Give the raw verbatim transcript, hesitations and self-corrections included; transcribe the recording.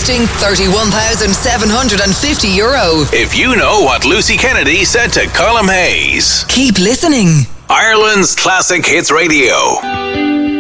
costing thirty-one thousand seven hundred fifty euro. If you know what Lucy Kennedy said to Colm Hayes. Keep listening. Ireland's Classic Hits Radio.